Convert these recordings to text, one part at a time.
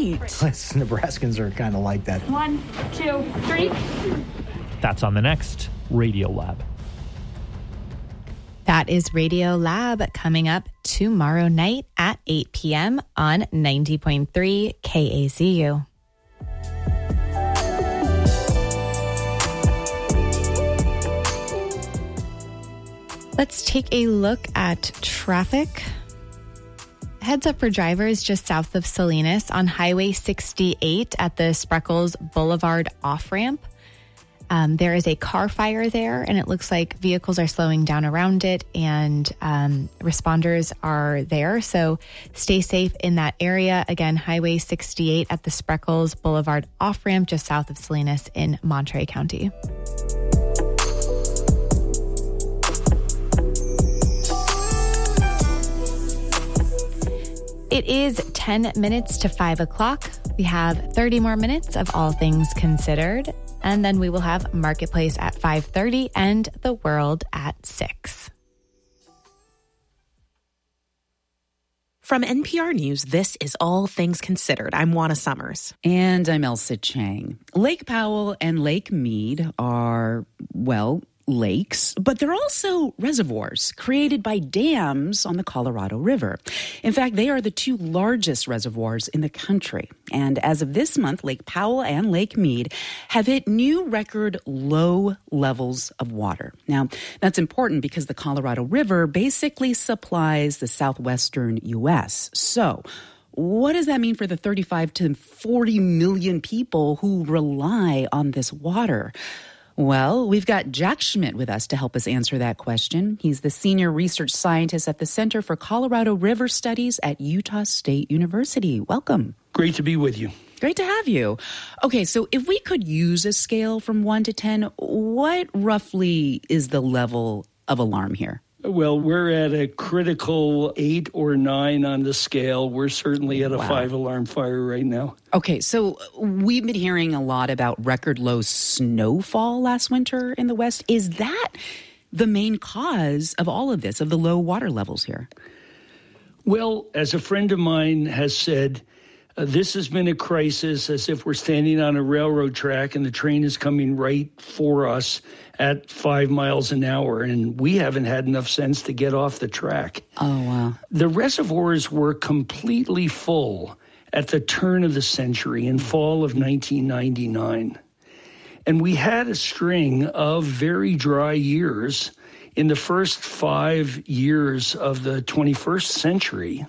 neat. Us Nebraskans are kind of like that. 1, 2, 3. That's on the next Radio Lab. That is Radio Lab coming up tomorrow night at 8 p.m. on 90.3 KAZU. Let's take a look at traffic. Heads up for drivers just south of Salinas on Highway 68 at the Spreckles Boulevard off-ramp. There is a car fire there, and it looks like vehicles are slowing down around it, and responders are there. So stay safe in that area. Again, Highway 68 at the Spreckles Boulevard off-ramp just south of Salinas in Monterey County. It is 10 minutes to 5 o'clock. We have 30 more minutes of All Things Considered, and then we will have Marketplace at 5:30 and The World at 6. From NPR News, this is All Things Considered. I'm Juana Summers. And I'm Elsa Chang. Lake Powell and Lake Mead are, well, lakes, but they're also reservoirs created by dams on the Colorado River. In fact, they are the two largest reservoirs in the country. And as of this month, Lake Powell and Lake Mead have hit new record low levels of water. Now, that's important because the Colorado River basically supplies the southwestern U.S. So, what does that mean for the 35 to 40 million people who rely on this water? Well, we've got Jack Schmidt with us to help us answer that question. He's the senior research scientist at the Center for Colorado River Studies at Utah State University. Welcome. Great to be with you. Great to have you. Okay, so if we could use a scale from 1 to 10, what roughly is the level of alarm here? Well, we're at a critical 8 or 9 on the scale. We're certainly at a 5-alarm fire right now. Okay, so we've been hearing a lot about record low snowfall last winter in the West. Is that the main cause of all of this, of the low water levels here? Well, as a friend of mine has said, this has been a crisis as if we're standing on a railroad track and the train is coming right for us at 5 miles an hour, and we haven't had enough sense to get off the track. Oh, wow. The reservoirs were completely full at the turn of the century in fall of 1999. And we had a string of very dry years in the first 5 years of the 21st century.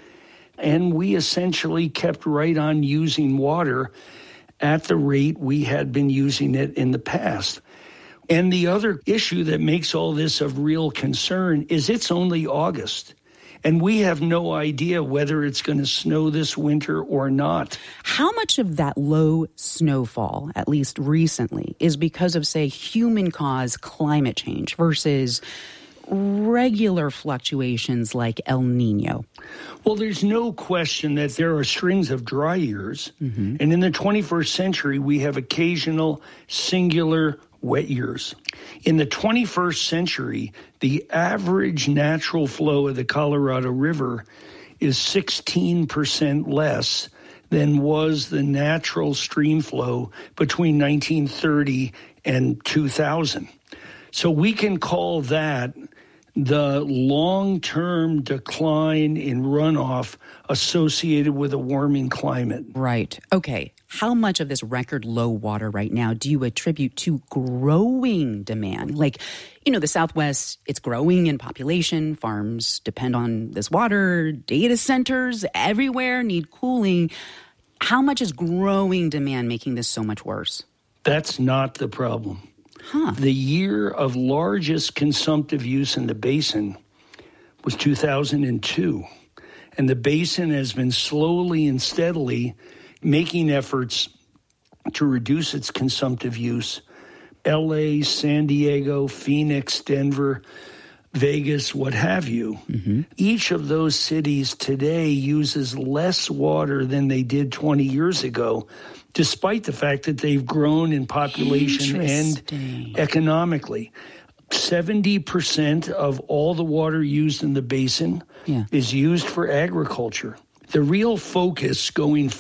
And we essentially kept right on using water at the rate we had been using it in the past. And the other issue that makes all this of real concern is it's only August. And we have no idea whether it's going to snow this winter or not. How much of that low snowfall, at least recently, is because of, say, human-caused climate change versus regular fluctuations like El Nino? Well, there's no question that there are strings of dry years. Mm-hmm. And in the 21st century, we have occasional singular wet years. In the 21st century, the average natural flow of the Colorado River is 16% less than was the natural stream flow between 1930 and 2000. So we can call that the long-term decline in runoff associated with a warming climate. Right. Okay. How much of this record low water right now do you attribute to growing demand? Like, you know, the Southwest, it's growing in population. Farms depend on this water. Data centers everywhere need cooling. How much is growing demand making this so much worse? That's not the problem. Huh. The year of largest consumptive use in the basin was 2002. And the basin has been slowly and steadily making efforts to reduce its consumptive use. LA, San Diego, Phoenix, Denver, Vegas, what have you. Mm-hmm. Each of those cities today uses less water than they did 20 years ago, despite the fact that they've grown in population and economically. 70% of all the water used in the basin is used for agriculture. The real focus going